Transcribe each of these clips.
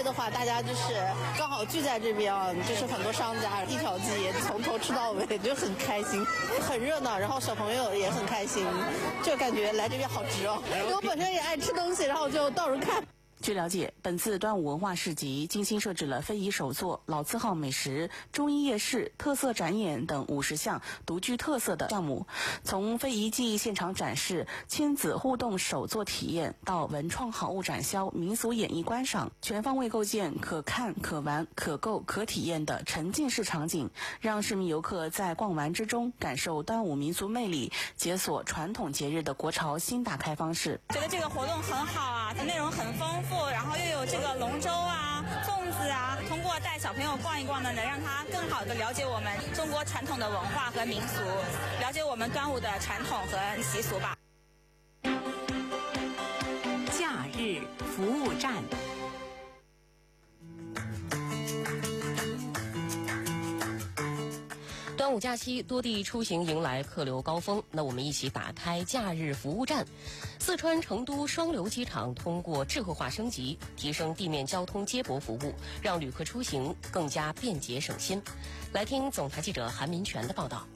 的话，大家就是刚好聚在这边啊，就是很多商家一条街从头吃到尾，就很开心，很热闹，然后小朋友也很开心，就感觉来这边好值哦。因为我本身也爱吃东西，然后就到处看。 据了解，本次端午文化市集精心设置了非遗手作、老字号美食、中医夜市、特色展演等50项独具特色的项目，从非遗技艺现场展示、亲子互动手作体验到文创好物展销、民俗演艺观赏，全方位构建可看、可玩、可购、可体验的沉浸式场景，让市民游客在逛玩之中感受端午民俗魅力，解锁传统节日的国潮新打开方式。 觉得这个活动很好啊，内容很丰富，然后又有这个龙舟啊、粽子啊，通过带小朋友逛一逛呢，能让他更好的了解我们中国传统的文化和民俗，了解我们端午的传统和习俗吧。 假日服务站。 端午假期，多地出行迎来客流高峰。那我们一起打开假日服务站。四川成都双流机场通过智慧化升级，提升地面交通接驳服务，让旅客出行更加便捷省心。来听总台记者韩民权的报道。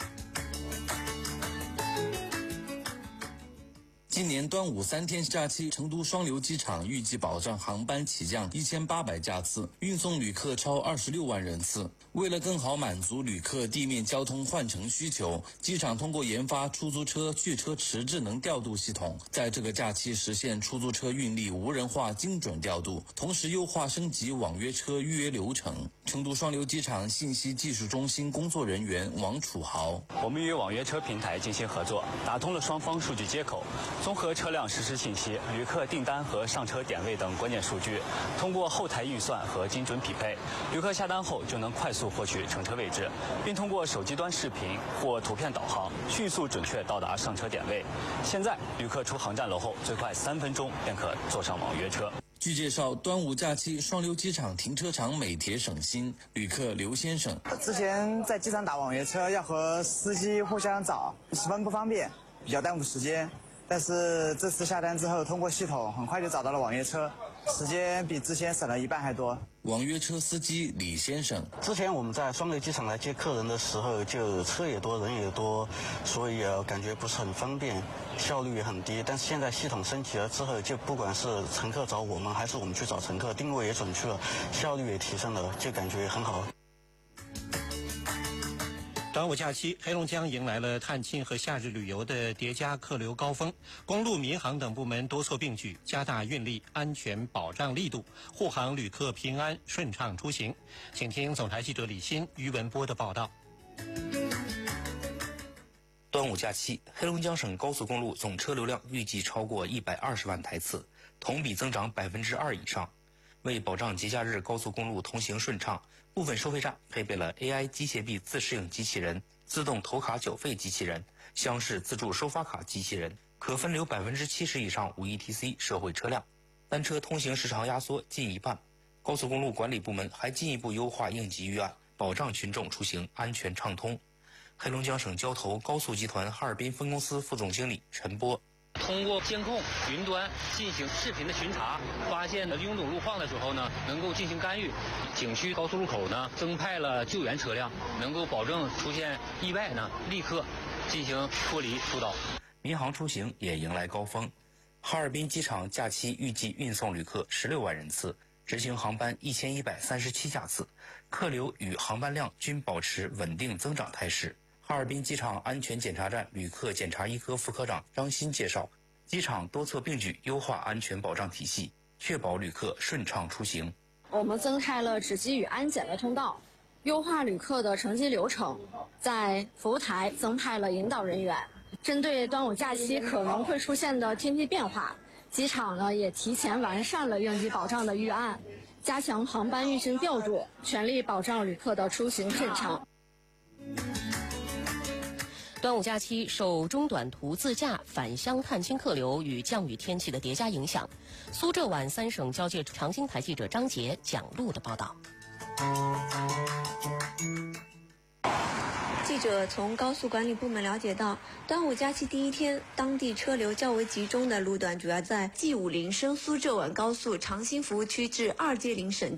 今年端午3天假期，成都双流机场预计保障航班起降1800架次，运送旅客超26万人次。为了更好满足旅客地面交通换乘需求，机场通过研发出租车拒车池智能调度系统，在这个假期实现出租车运力无人化精准调度，同时优化升级网约车预约流程。成都双流机场信息技术中心工作人员王楚豪： 我们与网约车平台进行合作，打通了双方数据接口，综合车辆实时信息、旅客订单和上车点位等关键数据，通过后台预算和精准匹配，旅客下单后就能快速获取乘车位置，并通过手机端视频或图片导航，迅速准确到达上车点位。现在，旅客出航站楼后，最快3分钟便可坐上网约车。 据介绍，端午假期双流机场停车场美帖省心。旅客刘先生： 之前在机场打网约车要和司机互相找，十分不方便，比较耽误时间。但是这次下单之后，通过系统很快就找到了网约车，时间比之前省了1半还多。 网约车司机李先生： 之前我们在双流机场来接客人的时候，就车也多人也多，所以感觉不是很方便，效率也很低。但是现在系统升级了之后，就不管是乘客找我们还是我们去找乘客，定位也准确了，效率也提升了，就感觉很好。 端午假期，黑龙江迎来了探亲和夏日旅游的叠加客流高峰，公路、民航等部门多措并举，加大运力安全保障力度，护航旅客平安顺畅出行。请听总台记者李欣、于文波的报道。 端午假期，黑龙江省高速公路总车流量预计超过120万台次，同比增长2%以上。为保障节假日高速公路通行顺畅，部分收费站配备了 AI 机械臂自适应机器人、自动投卡缴费机器人、厢式自助收发卡机器人，可分流70%以上5ETC 社会车辆。单车通行时长压缩近1半。高速公路管理部门还进一步优化应急预案，保障群众出行安全畅通。黑龙江省交投高速集团哈尔滨分公司副总经理陈波： 通过监控云端进行视频的巡查，发现拥堵路况的时候呢，能够进行干预。景区高速路口呢，增派了救援车辆，能够保证出现意外呢，立刻进行脱离疏导。 民航出行也迎来高峰，哈尔滨机场假期预计运送旅客16万人次，执行航班1137架次，客流与航班量均保持稳定增长态势。哈尔滨机场安全检查站旅客检查一科副科长张鑫介绍，机场多措并举优化安全保障体系，确保旅客顺畅出行。 我们增开了值机与安检的通道，优化旅客的乘机流程，在服务台增派了引导人员。针对端午假期可能会出现的天气变化，机场呢也提前完善了应急保障的预案，加强航班运行调度，全力保障旅客的出行顺畅。 端午假期受中短途自驾返乡探亲客流与降雨天气的叠加影响，苏浙皖3省交界长兴台记者张杰、蒋璐的报道。 记者从高速管理部门了解到，端午假期第一天，当地车流较为集中的路段主要在 G50 深苏浙皖高速长兴服务区至2街岭省